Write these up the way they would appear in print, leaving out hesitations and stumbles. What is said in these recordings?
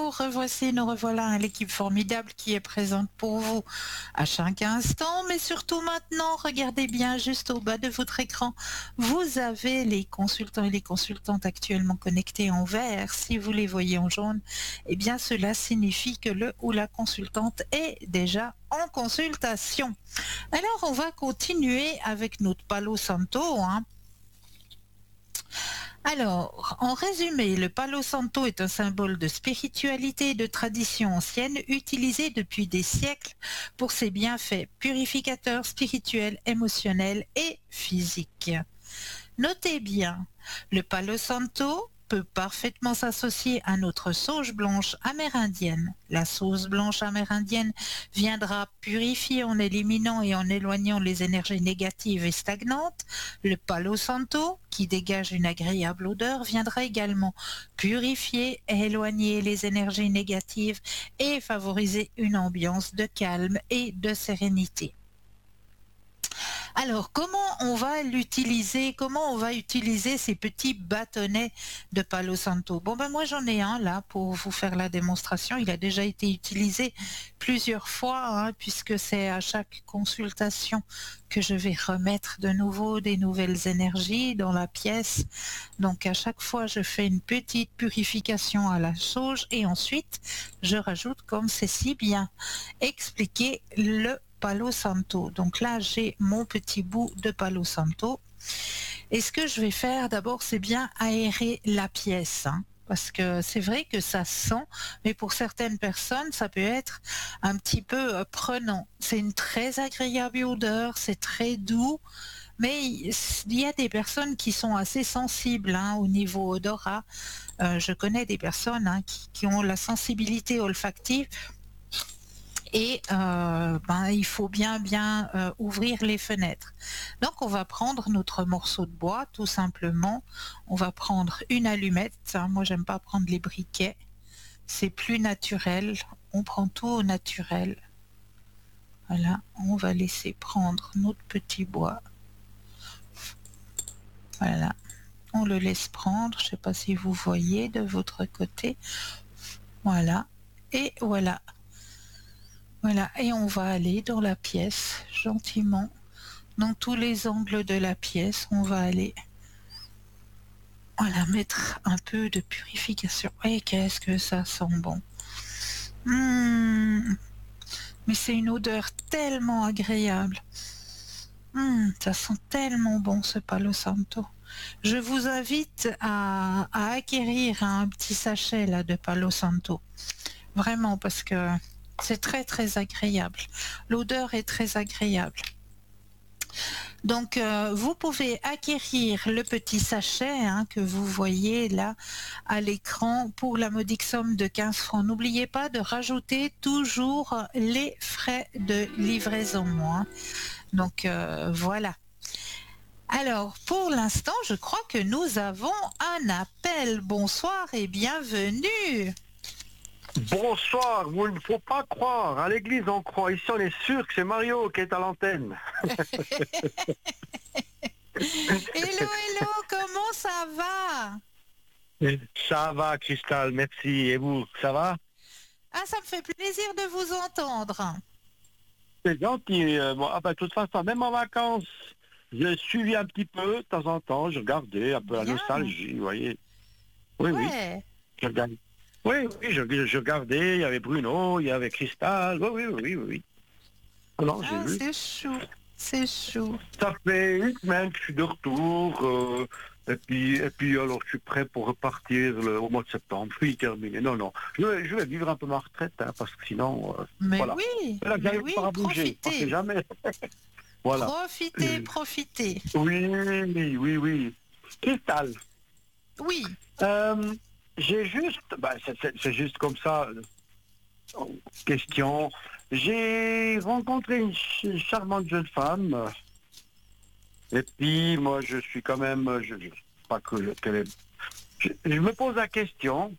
revoici, nous revoilà, hein, l'équipe formidable qui est présente pour vous à chaque instant, mais surtout maintenant, regardez bien juste au bas de votre écran, vous avez les consultants et les consultantes actuellement connectés en vert. Si vous les voyez en jaune, eh bien cela signifie que le ou la consultante est déjà en consultation. Alors on va continuer avec notre Palo Santo, hein. Alors, en résumé, le Palo Santo est un symbole de spiritualité et de tradition ancienne utilisé depuis des siècles pour ses bienfaits purificateurs, spirituels, émotionnels et physiques. Notez bien, le Palo Santo peut parfaitement s'associer à notre sauge blanche amérindienne. La sauce blanche amérindienne viendra purifier en éliminant et en éloignant les énergies négatives et stagnantes. Le Palo Santo, qui dégage une agréable odeur, viendra également purifier et éloigner les énergies négatives et favoriser une ambiance de calme et de sérénité. Alors, comment on va l'utiliser? Comment on va utiliser ces petits bâtonnets de Palo Santo? Bon, ben moi j'en ai un là pour vous faire la démonstration. Il a déjà été utilisé plusieurs fois, hein, puisque c'est à chaque consultation que je vais remettre de nouveau des nouvelles énergies dans la pièce. Donc à chaque fois, je fais une petite purification à la sauge et ensuite, je rajoute, comme c'est si bien expliqué, le Palo Santo. Donc là, j'ai mon petit bout de Palo Santo. Et ce que je vais faire d'abord, c'est bien aérer la pièce, hein, parce que c'est vrai que ça sent, mais pour certaines personnes, ça peut être un petit peu prenant. C'est une très agréable odeur, c'est très doux, mais il y a des personnes qui sont assez sensibles, hein, au niveau odorat. Je connais des personnes, hein, qui ont la sensibilité olfactive. Et il faut bien ouvrir les fenêtres. Donc on va prendre notre morceau de bois, tout simplement. On va prendre une allumette, hein. Moi j'aime pas prendre les briquets, c'est plus naturel. On prend tout au naturel. Voilà, on va laisser prendre notre petit bois. Voilà, on le laisse prendre. Je sais pas si vous voyez de votre côté. Voilà, et voilà. Voilà, et on va aller dans la pièce, gentiment, dans tous les angles de la pièce, on va aller, voilà, mettre un peu de purification. Et qu'est-ce que ça sent bon. Mais c'est une odeur tellement agréable. Ça sent tellement bon ce Palo Santo. Je vous invite à acquérir un petit sachet là de Palo Santo. Vraiment, parce que c'est très très agréable. L'odeur est très agréable. Donc vous pouvez acquérir le petit sachet, hein, que vous voyez là à l'écran pour la modique somme de 15 francs. N'oubliez pas de rajouter toujours les frais de livraison, hein. Donc voilà. Alors pour l'instant, je crois que nous avons un appel. Bonsoir et bienvenue. Bonsoir, vous ne faut pas croire, à l'église on croit, ici on est sûr que c'est Mario qui est à l'antenne. Hello, comment ça va? Ça va Cristal, merci, et vous, ça va? Ah, ça me fait plaisir de vous entendre. C'est gentil, de toute façon, même en vacances, je suivis un petit peu, de temps en temps, je regardais un peu la Bien. nostalgie, vous voyez. Oui, oui, Ouais. je regardais. Oui, oui, je regardais, il y avait Bruno, il y avait Cristal, oui. Non, j'ai Ah, vu. c'est chou. C'est chou. Ça fait une semaine que je suis de retour, et puis alors je suis prêt pour repartir au mois de septembre. Je suis terminé. Non. Je vais vivre un peu ma retraite, hein, parce que sinon, Mais voilà. oui, Là, mais j'arrive oui, pas à bouger, on sait profitez. jamais. Voilà. Profitez. Oui. Cristal, Oui. euh, j'ai juste, c'est juste comme ça, question. J'ai rencontré une charmante jeune femme. Et puis, moi, je suis quand même, pas que, je me pose la question,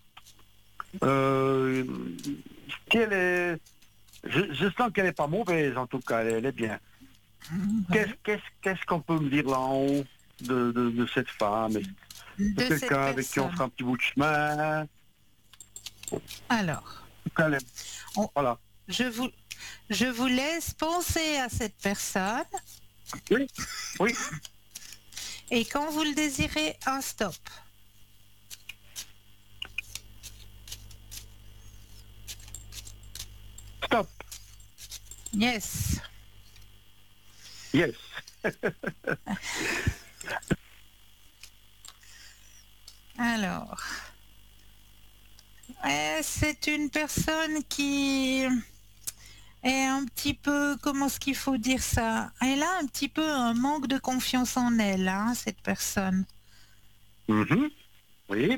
euh, quelle est, je sens qu'elle n'est pas mauvaise, en tout cas, elle est bien. Ouais. Qu'est-ce qu'on peut me dire là en haut de cette femme? De C'est cette quelqu'un avec qui on personne. fera un petit bout de chemin? Alors, qu'elle est- on- Voilà. je vous, je vous laisse penser à cette personne Oui, oui, et quand vous le désirez, un stop. stop. Yes. Yes. Alors, c'est une personne qui est un petit peu, comment est-ce qu'il faut dire ça? Elle a un petit peu un manque de confiance en elle, hein, cette personne. Mhm. Oui.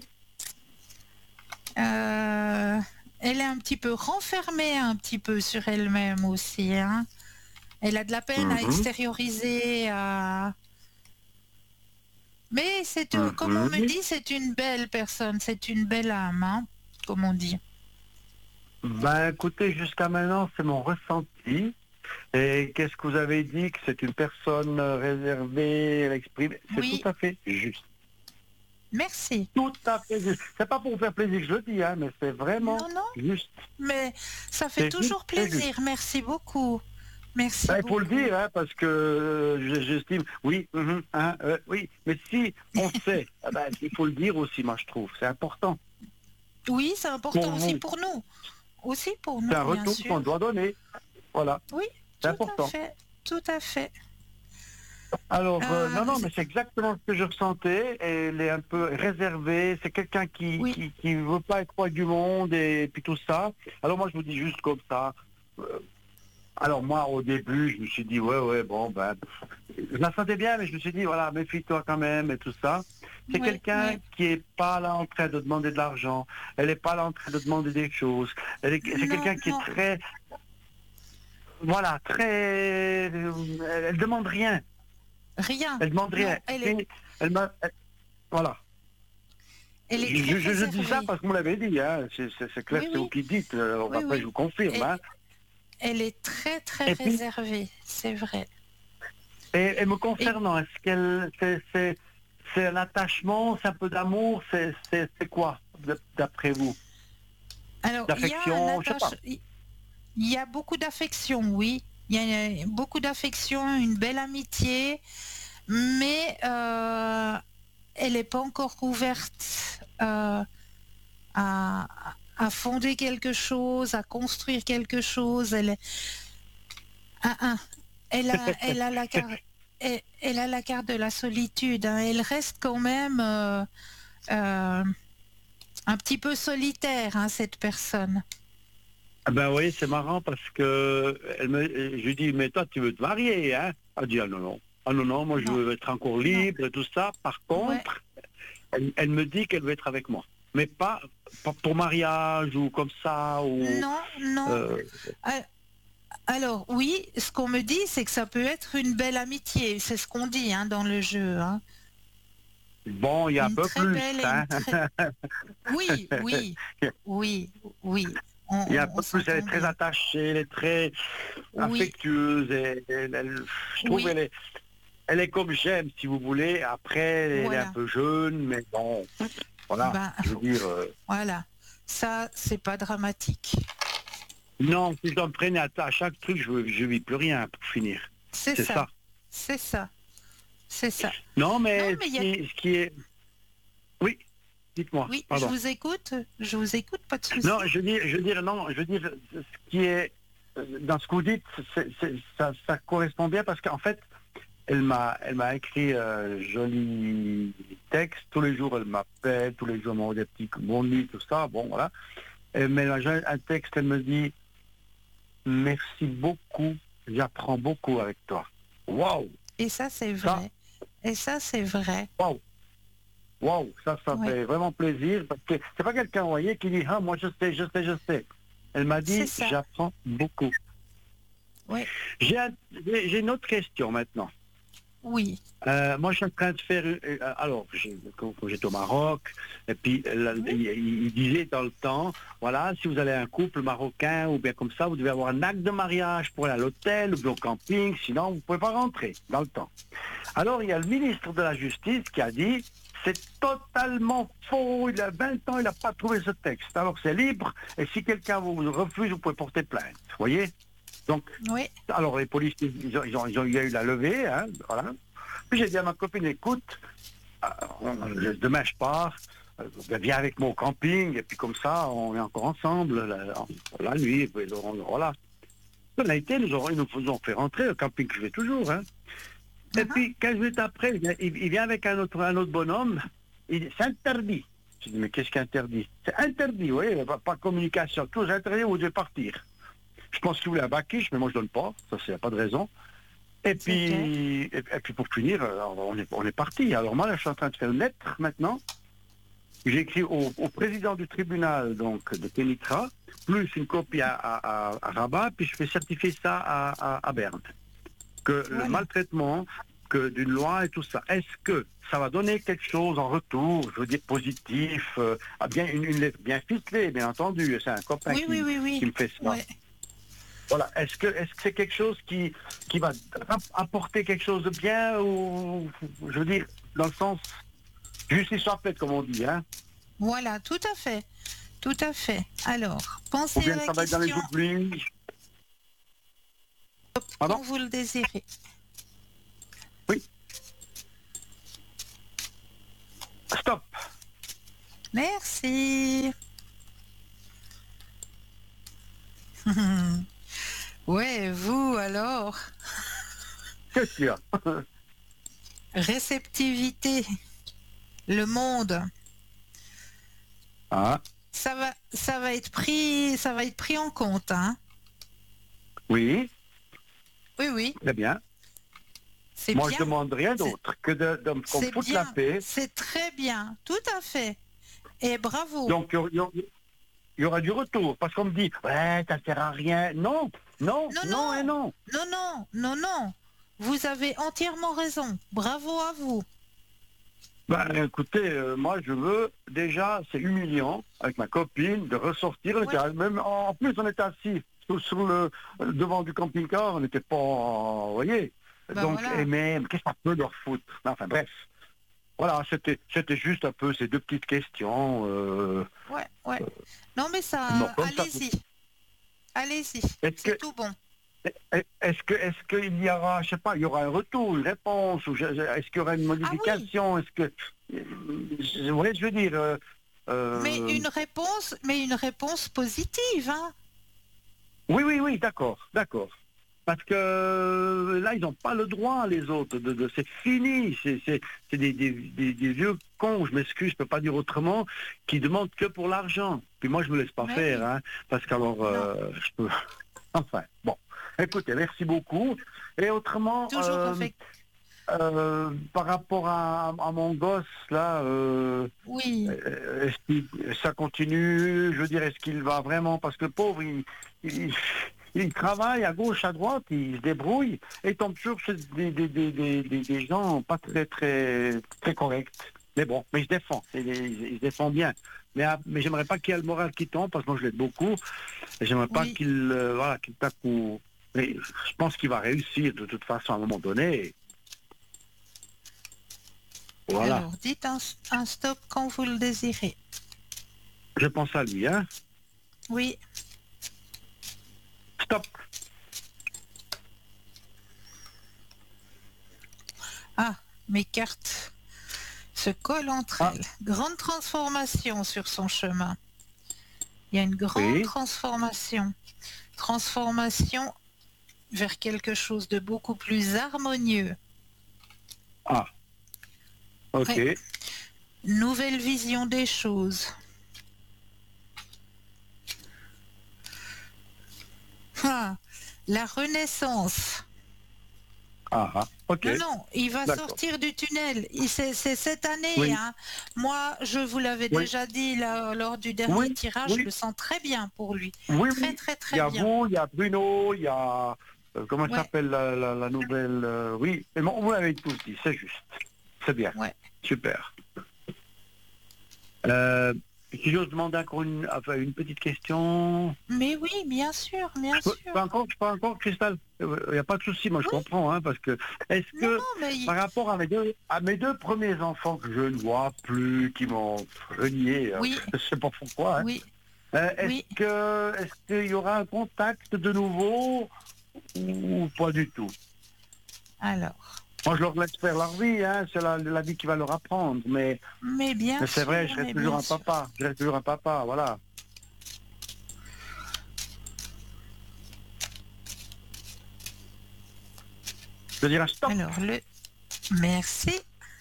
Elle est un petit peu renfermée un petit peu sur elle-même aussi, hein. Elle a de la peine à Mhm. extérioriser, mais c'est, comme on me Mhm. dit, c'est une belle personne, c'est une belle âme, hein, comme on dit. Ben, écoutez, jusqu'à maintenant, c'est mon ressenti. Et qu'est-ce que vous avez dit? Que c'est une personne réservée, elle exprime. C'est tout Oui, à fait juste. merci. Tout à fait juste. C'est pas pour vous faire plaisir que je le dis, hein, mais c'est vraiment Non, non, juste. mais ça fait C'est juste, toujours c'est juste. plaisir. Merci beaucoup. Merci Ben, il faut le beaucoup. dire, hein, parce que j'estime, oui, hein, oui, mais si on sait, eh ben, il faut le dire aussi, moi je trouve, c'est important. Oui, c'est Pour important aussi vous, pour nous. Aussi pour c'est un nous, bien retour qu'on sûr. doit donner. Voilà, Oui, c'est tout à important. fait. Tout à fait. Alors, non, non, C'est- mais c'est exactement ce que je ressentais. Elle est un peu réservée. C'est quelqu'un oui, qui veut pas être roi du monde et puis tout ça. Alors moi, je vous dis juste comme ça. euh, alors moi, au début, je me suis dit, ouais, bon, ben, je la sentais bien, mais je me suis dit, voilà, méfie-toi quand même et tout ça. C'est oui, quelqu'un oui. qui est pas là en train de demander de l'argent. Elle est pas là en train de demander des choses. C'est Non, quelqu'un qui est non, très, voilà, très, elle demande rien. rien. Elle demande rien. Non, Elle m'a, voilà. elle est très Je dis ça réservée. parce que vous l'avez dit, hein. C'est clair, Oui, c'est vous oui, qui dites. oui, Après, je oui. vous confirme. Elle, Hein. elle est très, très Et puis, réservée. C'est vrai. et me Et concernant, est-ce qu'elle, c'est un attachement, c'est un peu d'amour, c'est quoi, d'après vous? alors, il y a un D'affection, je sais pas. attache. Il y a beaucoup d'affection, oui. Il y a beaucoup d'affection, une belle amitié, mais elle n'est pas encore ouverte à, à fonder quelque chose, à construire quelque chose. Ah, ah, elle a la carte, elle a la carte de la solitude, hein. Elle reste quand même euh, un petit peu solitaire, hein, cette personne. Ah ben oui, c'est marrant parce que je lui dis, mais toi, tu veux te marier, hein? Elle dit, ah non, non. Ah non, non, moi, je Non, veux être encore non, libre et tout ça. Par ouais, contre, elle me dit qu'elle veut être avec moi. Mais pas pour mariage ou comme ça, ou... non, non. euh, Ah, alors oui, ce qu'on me dit, c'est que ça peut être une belle amitié. C'est ce qu'on dit, hein, dans le jeu, hein. bon, il y a un Une peu très plus, belle et une hein? très... Oui, oui, oui, oui. Il y a un On peu plus, elle est s'entend très bien. attachée, elle est très Oui, affectueuse, je trouve oui, elle est comme j'aime, si vous voulez. Après, elle est un voilà. peu jeune, mais bon, voilà, Ben, je veux dire, voilà. Ça, c'est pas dramatique. non, si je dois me traîner à chaque truc, je vis plus rien pour finir. C'est C'est ça. ça. C'est ça. C'est ça. Non, Non, mais mais il y a... ce qui est, oui, dites-moi, Oui, je pardon. vous écoute. Je vous écoute, pas de Non, souci. non, je veux dire, ce qui est, dans ce que vous dites, ça correspond bien parce qu'en fait, elle m'a écrit un joli texte. Tous les jours, elle m'appelle. Tous les jours, elle m'envoie des petits bonnes nuits, tout ça. Bon, voilà. Elle mélange un texte. Elle me dit merci beaucoup. J'apprends beaucoup avec toi. Waouh, Et ça, c'est ça, vrai. Et ça, c'est vrai. waouh, waouh, ça Oui, fait vraiment plaisir parce que c'est pas quelqu'un, vous voyez, qui dit ah moi je sais, je sais, je sais. Elle m'a c'est dit ça. j'apprends beaucoup. Oui, J'ai une autre question maintenant. oui, Moi, je suis en train de faire... alors, quand j'étais au Maroc, et puis oui, il disait dans le temps, voilà, si vous allez à un couple marocain ou bien comme ça, vous devez avoir un acte de mariage pour aller à l'hôtel ou bien au camping, sinon vous ne pouvez pas rentrer dans le temps. Alors, il y a le ministre de la Justice qui a dit, c'est totalement faux. Il a 20 ans, il n'a pas trouvé ce texte. Alors c'est libre, et si quelqu'un vous refuse, vous pouvez porter plainte. Vous voyez? Donc, Oui. alors les policiers, il y a eu la levée, hein, voilà. Puis j'ai dit à ma copine, écoute, demain je pars, viens avec moi au camping, et puis comme ça, on est encore ensemble la nuit, et puis, voilà. On a été, ils nous faisons fait rentrer au camping que je vais toujours, hein. Et puis, 15 minutes après, il vient avec un autre bonhomme, il dit, c'est interdit. Je dis, mais qu'est-ce qui est interdit? C'est interdit, vous voyez, pas de communication, tout est interdit, vous devez partir. Je pense qu'il voulait un baquiche, mais moi je donne pas, ça c'est pas de raison. Et puis, et puis pour finir, on est parti. Alors moi là, je suis en train de faire une lettre maintenant. J'ai écrit au président du tribunal donc de Kenitra, plus une copie à Rabat, puis je fais certifier ça à Berne. Que le maltraitement, que d'une loi et tout ça, est-ce que ça va donner quelque chose en retour, je veux dire positif, bien une lettre bien ficelée, bien entendu, c'est un copain qui me fait ça. Ouais. Voilà, est-ce que c'est quelque chose qui va apporter quelque chose de bien, ou je veux dire, dans le sens justice soit faite, comme on dit, hein? Voilà, tout à fait. Tout à fait. Alors, pensez Ou bien à ça la va être dans les question oublis. Pardon? quand vous le désirez. Oui. Stop. Merci. Ouais, vous alors, Qu'est-ce qu'il y a? réceptivité, le monde, Ah, ça va être pris en compte, hein. oui, Oui, oui, très bien. c'est Moi, bien. je demande rien d'autre que qu'on C'est foute la bien, paix. c'est très bien, tout à fait. Et bravo. Donc, il y aura du retour. Parce qu'on me dit, ouais, ça sert à rien. Non, non, Non, non et non. non, non, non, non. Vous avez entièrement raison. Bravo à vous. Ben, écoutez, moi, je veux, déjà, c'est humiliant, avec ma copine, de ressortir. On était, même, en plus, on était assis sur le devant du camping-car, on n'était pas, vous voyez. Ben Donc, voilà. et même, qu'est-ce que ça peut leur foutre? Enfin, bref. Voilà, c'était juste un peu ces deux petites questions. Ouais, ouais. Non, mais ça, non, comme ça, allez-y. Allez-y. est-ce C'est que, tout bon. est-ce qu'il y aura, je sais pas, il y aura un retour, une réponse, ou est-ce qu'il y aura une modification? Est-ce que, vous voyez, je veux dire, Mais une réponse positive, hein. oui, d'accord. Parce que là, ils n'ont pas le droit, les autres, c'est fini, c'est des vieux cons, je m'excuse, je peux pas dire autrement, qui demandent que pour l'argent. Puis moi, je me laisse pas Mais faire, oui. hein, parce qu'alors, je peux... Enfin, bon. Écoutez, merci beaucoup. Et autrement, Toujours avec. par rapport à mon gosse, là, Oui. est-ce qu'il, ça continue, je veux dire, est-ce qu'il va vraiment, parce que le pauvre, il travaille à gauche, à droite, il se débrouille, et il tombe toujours chez des gens pas très corrects. Mais bon, mais il se défend, il se défend bien. Mais j'aimerais pas qu'il y ait le moral qui tombe, parce que moi je l'aide beaucoup, et j'aimerais pas qu'il, voilà, qu'il tape ou... Mais je pense qu'il va réussir de toute façon à un moment donné. Voilà. Alors, dites un stop quand vous le désirez. Je pense à lui, hein. Oui. Stop. Ah, mes cartes se collent entre elles. Grande transformation sur son chemin. Il y a une grande transformation. Transformation vers quelque chose de beaucoup plus harmonieux. Ah. Ok. Ouais. Nouvelle vision des choses. Ah, la renaissance. Ah, ok. Non, il va sortir du tunnel. C'est cette année. Hein. Moi, je vous l'avais déjà dit lors du dernier tirage, je le sens très bien pour lui. Très bien. Il y a vous, il y a Bruno, il y a... comment s'appelle la nouvelle... oui, mais bon, vous l'avez tous dit, c'est juste. C'est bien. Super. si j'ose demander encore une petite question. Mais oui, bien sûr, bien sûr. Je peux encore, Christelle. Il n'y a pas de souci, moi je comprends, hein, parce que est-ce Non, que non, mais par rapport à mes deux premiers enfants que je ne vois plus, qui m'ont renié, oui, je ne sais pas pourquoi, hein, oui, oui. est-ce qu'il y aura un contact de nouveau ou pas du tout? Alors, Moi je leur laisse faire leur vie, hein, c'est la vie qui va leur apprendre, mais bien mais c'est vrai, sûr, je reste mais toujours bien un sûr. papa, voilà. Je veux dire un stop. Alors, merci.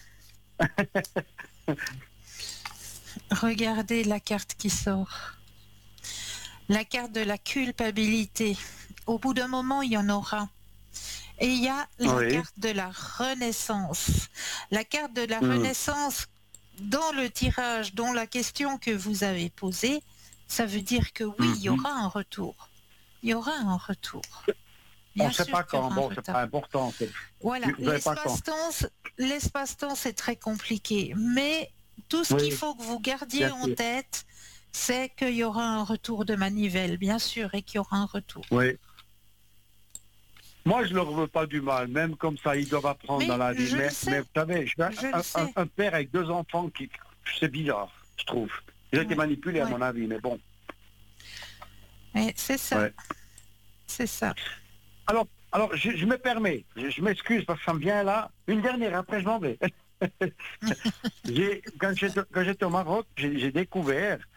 Regardez la carte qui sort. La carte de la culpabilité. Au bout d'un moment, il y en aura. Et il y a la Oui. carte de la renaissance. La carte de la Hmm. renaissance, dans le tirage, dont la question que vous avez posée, ça veut dire que oui, il y Mhm. aura un retour. Il y aura un retour. On Bien ne sait sûr pas qu'il y quand, aura un bon, c'est retard. pas important. Voilà, Vous savez pas quand. l'espace-temps, c'est très compliqué. Mais tout ce qu'il Oui, faut que vous gardiez bien en sûr. tête, c'est qu'il y aura un retour de manivelle, bien sûr, et qu'il y aura un retour. Oui. Moi, je leur veux pas du mal, même comme ça, ils doivent apprendre dans Mais la vie. je le Mais sais, vous savez, je suis je le sais. un père avec deux enfants c'est bizarre, je trouve. Ils ont été Ouais, manipulés, à ouais. mon avis, mais bon. Mais c'est ça, Ouais. c'est ça. Alors, je me permets, je m'excuse parce que ça me vient là. Une dernière, après je m'en vais. Quand j'étais au Maroc, j'ai découvert